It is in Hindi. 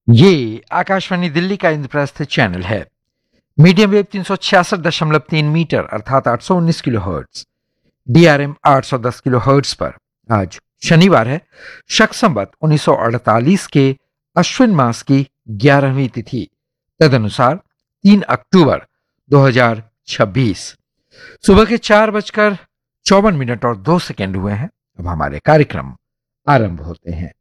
ये आकाशवाणी दिल्ली का इंद्रप्रस्थ चैनल है। मीडियम वेव 366.3 मीटर अर्थात 819 kilo hertz, DRM 810 kilo hertz पर आज शनिवार है, शक संवत 1948 के अश्विन मास की 11वीं तिथि, तदनुसार 3 अक्टूबर 2026। सुबह के 4:54 और 2 सेकेंड हुए हैं। अब हमारे कार्यक्रम आरंभ होते हैं।